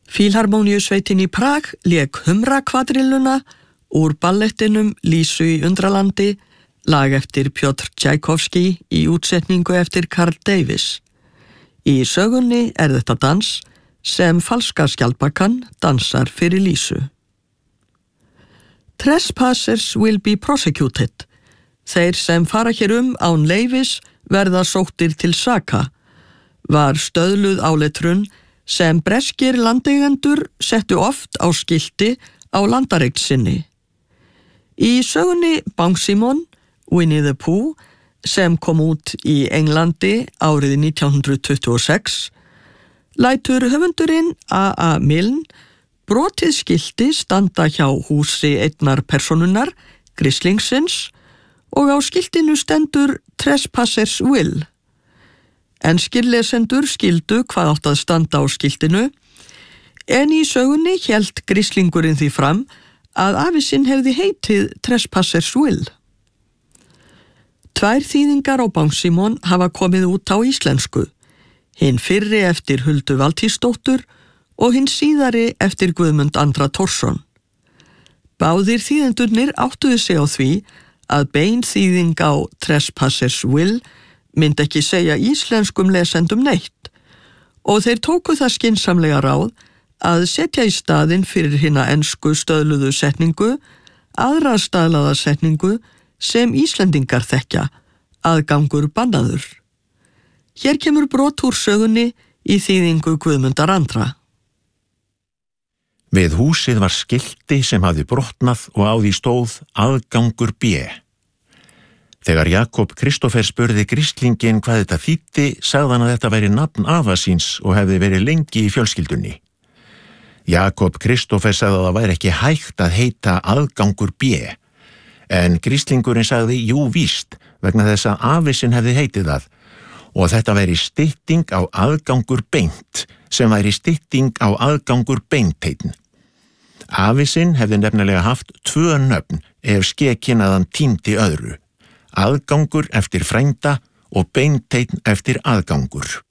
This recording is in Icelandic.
Fílharmóníusveitin í Prag lék Humra-kvadrilluna úr ballettinum Lísu í Undralandi, lag eftir Pjotr Tchaikovsky í útsetningu eftir Carl Davis. Í sögunni þetta dans sem falska skjaldbakan dansar fyrir Lísu. Trespassers will be prosecuted. Þeir sem fara hér án leyfis verða sóttir til saka, var stöðluð áletrun sem breskir landeigendur settu oft á skilti á landareign sinni. Í sögunni Bangsímon, Winnie the Pooh, sem kom út í Englandi árið 1926, lætur höfundurinn A.A. Milne brotið skilti standa hjá húsi einnar persónunnar, grislingsins, og á skiltinu stendur Trespassers will. Enskir lesendur skildu hvað átt að standa á skiltinu, en í sögunni hélt grislingurinn því fram að afi sinn hefði heitið Trespassers will. 2 þýðingar á Bangsímon hafa komið út á íslensku, hinn fyrri eftir Huldu Valtýsdóttur og hinn síðari eftir Guðmund Andra Thorsson. Báðir þýðendurnir áttuðu sig á því að bein þýðing á Trespassers will myndi ekki segja íslenskum lesendum neitt og þeir tóku það skynsamlega ráð að setja í staðinn fyrir hina ensku stöðluðu setningu aðra staðlaða setningu sem Íslendingar þekkja, aðgangur bannaður. Hér kemur brot úr sögunni í þýðingu Guðmundar Andra. Við húsið var skilti sem hafði brotnað og á því stóð aðgangur B. Þegar Jakob Kristófer spurði grislinginn hvað þetta þýddi, sagði hann að þetta væri nafn afa síns og hefði verið lengi í fjölskyldunni. Jakob Kristófer sagði að það væri ekki hægt að heita aðgangur B, en grislingurinn sagði jú víst vegna þess að afi sinn hefði heitið það og þetta væri stytting á aðgangur beint sem væri stytting á aðgangur beinteinn. Afi sinn hefði nefnilega haft 2 nöfn ef skekinaðan týndi öðru, aðgangur eftir frænda og beinteinn eftir aðgangur.